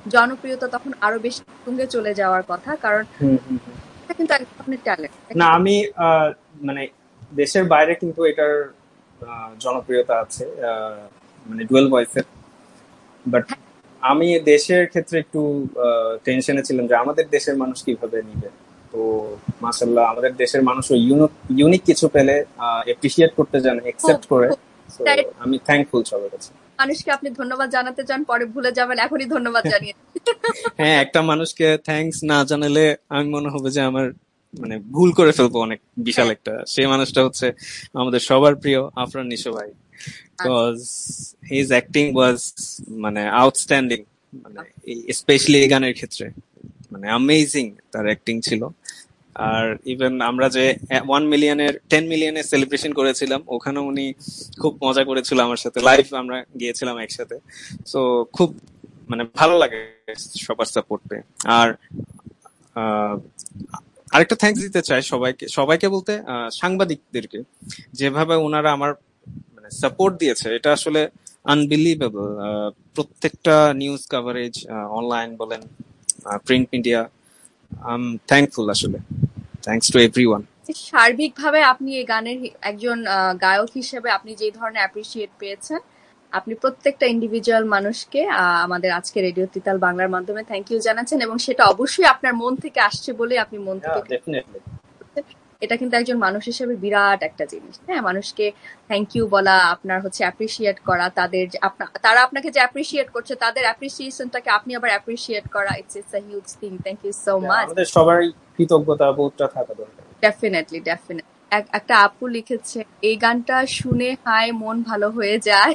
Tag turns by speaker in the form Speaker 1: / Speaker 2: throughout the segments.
Speaker 1: জনপ্রিয়তা তখন আরো বেশি তুঙ্গে চলে যাওয়ার কথা, কারণ
Speaker 2: হুম হুম হুম।
Speaker 1: এটা কিন্তু এক ধরনের ট্যালেন্ট।
Speaker 2: না আমি মানে দেশের বাইরে কিন্তু এটার জনপ্রিয়তা আছে, মানে ডুয়েল ভয়েসের। বাট আমি দেশের ক্ষেত্রে একটু টেনশনে ছিলাম যে আমাদের দেশের মানুষ কিভাবে নিবে। তো মাশাল্লাহ আমাদের দেশের মানুষও ইউনিক কিছু পেলে এপ্রিসিয়েট করতে জানে,
Speaker 1: খুব
Speaker 2: একসেপ্ট করে।
Speaker 1: খুব
Speaker 2: তো আমি থ্যাঙ্কফুল সবার কাছে।
Speaker 1: মানুষকে আপনি ধন্যবাদ জানাতে চান, পরে ভুলে যাবেন, এখনই ধন্যবাদ জানিয়ে।
Speaker 2: হ্যাঁ, একটা মানুষকে থ্যাঙ্কস না জানালে আমি মনে হবে যে আমার মানে ভুল করে ফেলবো অনেক বিশাল
Speaker 1: হ্যাঁ,
Speaker 2: একটা। সেই মানুষটা হচ্ছে আমাদের সবার প্রিয় আফরান নিশো ভাই।
Speaker 1: আচ্ছা।
Speaker 2: বিকজ হিজ অ্যাক্টিং ওয়াজ মানে আউটস্ট্যান্ডিং, মানে স্পেশালি এই গানের ক্ষেত্রে মানে অ্যামেজিং তার অ্যাক্টিং ছিল। আর ইভেন আমরা যে 1 মিলিয়নের 10 মিলিয়নের সেলিব্রেশন করেছিলাম, ওখানে উনি খুব মজা করেছিল আমার সাথে, লাইভ আমরা গিয়েছিলাম একসাথে। তো খুব মানে ভালো লাগে সবার সাপোর্ট পেয়ে। আর আহ, আরেকটা থ্যাঙ্কস দিতে চাই সবাইকে, সবাইকে বলতে সাংবাদিকদেরকে, যেভাবে ওনারা আমার মানে সাপোর্ট দিয়েছে এটা আসলে আনবিলিভেবল। প্রত্যেকটা নিউজ কাভারেজ, অনলাইন বলেন, প্রিন্ট মিডিয়া, থ্যাঙ্কফুল আসলে। Thanks to everyone.
Speaker 1: সার্বিকভাবে আপনি এই গানের একজন গায়ক হিসেবে আপনি যে ধরনের অ্যাপ্রিসিয়েট পেয়েছেন, আপনি প্রত্যেকটা ইন্ডিভিজুয়াল মানুষকে আমাদের আজকে রেডিও তিতাল বাংলার মাধ্যমে থ্যাংক ইউ জানাচ্ছেন, এবং সেটা অবশ্যই আপনার মন থেকে আসছে বলে আপনি মন থেকে
Speaker 2: ডেফিনেটলি।
Speaker 1: এটা কিন্তু একজন মানুষ হিসেবে বিরাট একটা জিনিস। হ্যাঁ, মানুষকে থ্যাংক ইউ বলা, আপনার হচ্ছে অ্যাপ্রিসিয়েট করা, তাদের তারা আপনাকে যে অ্যাপ্রিসিয়েট করছে তাদের অ্যাপ্রিসিয়েশনটাকে আপনি আবার অ্যাপ্রিসিয়েট করা, it's a huge thing. Thank you so much.
Speaker 2: আমাদের সবারই কৃতজ্ঞতা বোধটা থাকা দরকার।
Speaker 1: Definitely, definitely. একটা আপু লিখেছে, এই গানটা শুনে হায় মন ভালো হয়ে যায়।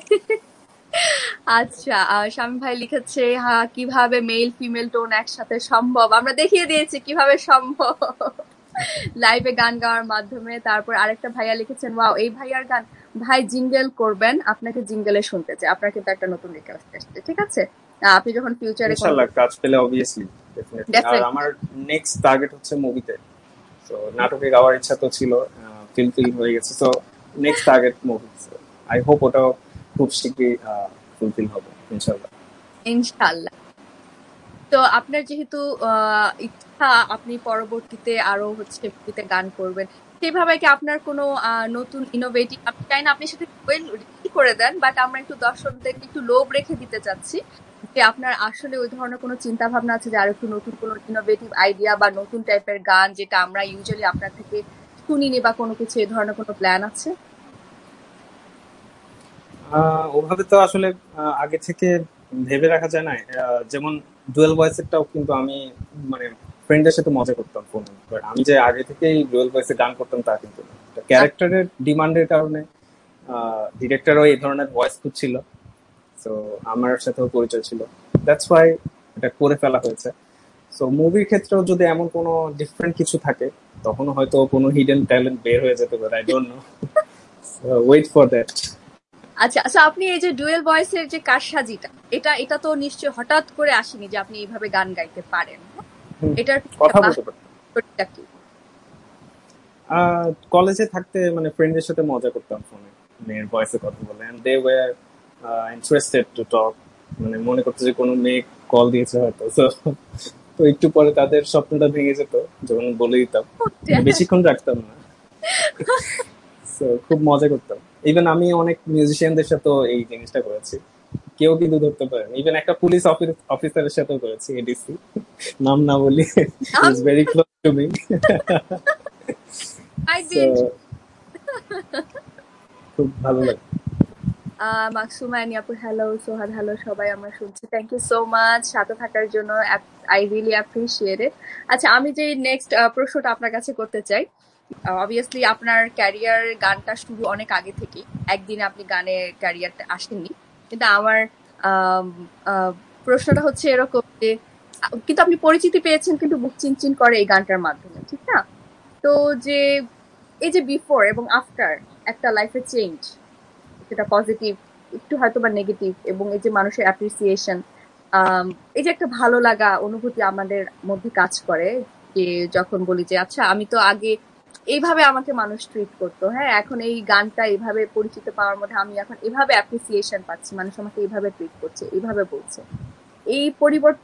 Speaker 1: আচ্ছা, শামীম ভাই লিখেছে, হ্যাঁ, কিভাবে মেল ফিমেল টোন একসাথে সম্ভব, আমরা দেখিয়ে দিয়েছি কিভাবে সম্ভব লাইভে গান গাওয়ার মাধ্যমে। তারপর আরেকটা ভাইয়া লিখেছেন, ওয়াও এই ভাইয়ার গান, ভাই জিঙ্গেল করবেন, আপনাকে জিঙ্গেলে শুনতে চাই। আপনার কিন্তু একটা নতুন রিকোয়েস্ট এসেছে, ঠিক আছে? আপনি যখন ফিউচারে কোনো
Speaker 2: ইনশাল্লাহ কাজ পেলে অবভিয়াসলি ডেফিনেটলি। আর
Speaker 1: ডেফিনেটলি।
Speaker 2: আমার নেক্সট টার্গেট হচ্ছে মুভিতে। তো নাটকে গাওয়ার ইচ্ছা তো ছিল, ফিল হয়ে গেছে। তো next target movie. I hope ওটাও খুব শীঘ্রই ফুলফিল হবে ইনশাল্লাহ।
Speaker 1: ইনশাআল্লাহ। তো আপনার যেহেতু ইচ্ছা আপনি পরবর্তীতে আরো হচ্ছে মুভিতে গান করবেন, সেভাবে কি আপনার কোনো নতুন ইনোভেটিভ, আমি চাই না আপনি সেটা রেডি করে দেন, বাট আমরা একটু দর্শকদেরকে একটু লোভ রেখে দিতে চাচ্ছি যে আপনার আসলে ওই ধরনের কোনো চিন্তা ভাবনা আছে যে আর একটু নতুন কোনো ইনোভেটিভ আইডিয়া বা নতুন টাইপের গান যেটা আমরা ইউজুয়ালি আপনার থেকে শুনিনি, বা কোনো কিছু এই ধরনের কোনো প্ল্যান আছে?
Speaker 2: ওভাবে তো আসলে আগে থেকে ভেবে রাখা যায় না। যেমন ডুয়েল ভয়েসেরটাও কিন্তু আমি মানে ফ্রেন্ডদের সাথে মজা করতাম ফোনে, বাট আমি যে আগে থেকেই ডুয়েল ভয়েসে গান করতাম তা কিন্তু না। ক্যারেক্টারের ডিমান্ডের কারণে ডিরেক্টরও এই ধরনের ভয়েস খুঁজছিল। তো আমার সাথেও পরিচয় ছিল, দ্যাটস ওয়াই এটা করে ফেলা হয়েছে। সো মুভির ক্ষেত্রেও যদি এমন কোনো ডিফারেন্ট কিছু থাকে, তখন হয়তো কোনো হিডেন ট্যালেন্ট বের হয়ে যেতে পারে, I don't know. Wait for that.
Speaker 1: আচ্ছা, আচ্ছা, আপনি এই যে ডুয়েল ভয়েসের যে কারসাজিটা, এটা এটা তো নিশ্চয়ই হঠাৎ করে আসেনি যে আপনি এইভাবে গান গাইতে পারেন। এটার
Speaker 2: কথা বলতে পারতাম।
Speaker 1: বাস্তবটা কি?
Speaker 2: কলেজে থাকতে মানে ফ্রেন্ডদের সাথে মজা করতাম ফোনে, মেয়ের ভয়েসে কথা বলে, and they were interested to talk. মানে মনে করতো যে কোনো মেয়ে কল দিয়েছে হয়তো। So, তো একটু পরে তাদের স্বপ্নটা ভেঙে যেত যখন বলে দিতাম। মানে বেশিক্ষণ রাখতাম না। So, খুব মজা করতাম। ইভেন আমি অনেক মিউজিশিয়ানদের সাথেও এই জিনিসটা করেছি, কেউ কিন্তু ধরতে পারেন। ইভেন একটা পুলিশ অফিসারের সাথেও করেছি, এডিসি, নাম না বলি,
Speaker 1: নাম
Speaker 2: is very close to me.
Speaker 1: I
Speaker 2: so
Speaker 1: did.
Speaker 2: খুব ভালো লাগে।
Speaker 1: মাকসুমা আপু হ্যালো, সোহাদ হ্যালো, সবাই আমরা শুনছি। থ্যাংক ইউ সো মাচ সাথে থাকার জন্য। আই রিয়েলি অ্যাপ্রিশিয়েট ইট। আচ্ছা, আমি যে নেক্সট প্রশ্নটা আপনার কাছে করতে চাই, অবভিয়াসলি আপনার ক্যারিয়ার গানটা শুরু অনেক আগে থেকে, একদিন আপনি গানে ক্যারিয়ারটা আসেননি, কিন্তু আমার আম, আহ, প্রশ্নটা হচ্ছে এরকম যে কিন্তু আপনি পরিচিতি পেয়েছেন কিন্তু বুক চিনচিন করে এই গানটার মাধ্যমে, ঠিক না? তো যে এই যে বিফোর এবং আফটার একটা লাইফে চেঞ্জ, সেটা পজিটিভ, একটু হয়তো বা নেগেটিভ, এবং এই যে মানুষের অ্যাপ্রিসিয়েশন, এই যে একটা ভালো লাগা অনুভূতি আমাদের মধ্যে কাজ করে, যে যখন বলি যে আচ্ছা আমি তো আগে এইভাবে আমাকে মানুষ ট্রিট করতো, হ্যাঁ, এখন এই গানটা এইভাবে পরিচিত পাওয়ার মধ্যে আমি এখন এভাবে অ্যাপ্রিসিয়েশন পাচ্ছি, মানুষ আমাকে এইভাবে ট্রিট করছে, এইভাবে বলছে। এই পরিবর্তন